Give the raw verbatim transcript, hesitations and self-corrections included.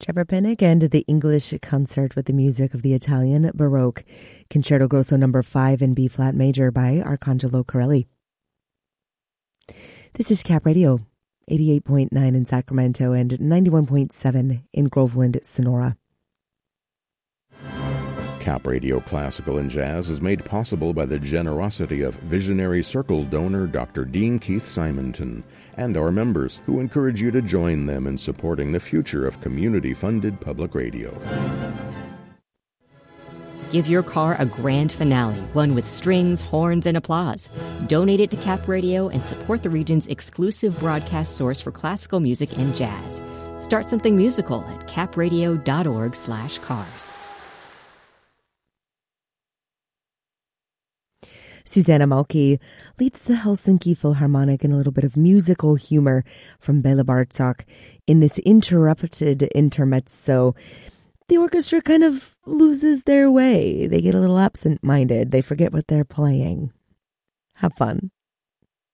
Trevor Pinnock and the English Concert with the music of the Italian Baroque, Concerto Grosso number five in B-flat major by Arcangelo Corelli. This is Cap Radio, eighty-eight point nine in Sacramento and ninety-one point seven in Groveland, Sonora. Cap Radio Classical and Jazz is made possible by the generosity of visionary Circle donor Doctor Dean Keith Simonton and our members, who encourage you to join them in supporting the future of community-funded public radio. Give your car a grand finale, one with strings, horns, and applause. Donate it to Cap Radio and support the region's exclusive broadcast source for classical music and jazz. Start something musical at capradio.org slash cars. Susanna Malki leads the Helsinki Philharmonic in a little bit of musical humor from Bela Bartok. In this interrupted intermezzo, the orchestra kind of loses their way. They get a little absent-minded. They forget what they're playing. Have fun.